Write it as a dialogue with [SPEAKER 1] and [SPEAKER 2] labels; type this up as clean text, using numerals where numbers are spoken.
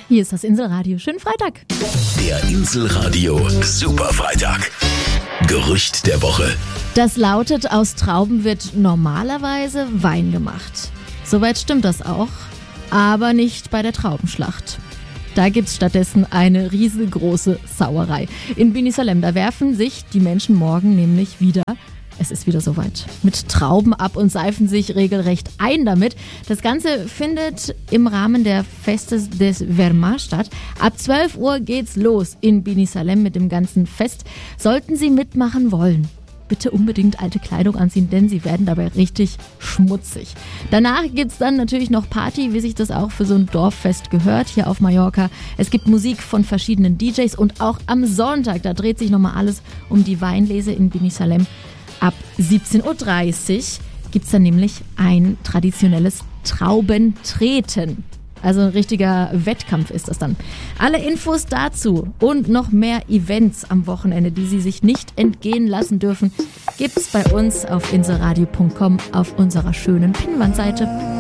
[SPEAKER 1] Hier ist das Inselradio. Schönen Freitag.
[SPEAKER 2] Der Inselradio Superfreitag. Gerücht der Woche.
[SPEAKER 1] Das lautet, aus Trauben wird normalerweise Wein gemacht. Soweit stimmt das auch, aber nicht bei der Traubenschlacht. Da gibt's stattdessen eine riesengroße Sauerei. In Binissalem, da werfen sich die Menschen morgen nämlich wieder, es ist wieder soweit, mit Trauben ab und seifen sich regelrecht ein damit. Das Ganze findet im Rahmen der Feste des Vermars statt. Ab 12 Uhr geht's los in Binissalem mit dem ganzen Fest. Sollten Sie mitmachen wollen, bitte unbedingt alte Kleidung anziehen, denn sie werden dabei richtig schmutzig. Danach gibt's dann natürlich noch Party, wie sich das auch für so ein Dorffest gehört, hier auf Mallorca. Es gibt Musik von verschiedenen DJs und auch am Sonntag, da dreht sich nochmal alles um die Weinlese in Binissalem. Ab 17.30 Uhr gibt's dann nämlich ein traditionelles Traubentreten. Also ein richtiger Wettkampf ist das dann. Alle Infos dazu und noch mehr Events am Wochenende, die Sie sich nicht entgehen lassen dürfen, gibt's bei uns auf inselradio.com auf unserer schönen Pinnwandseite.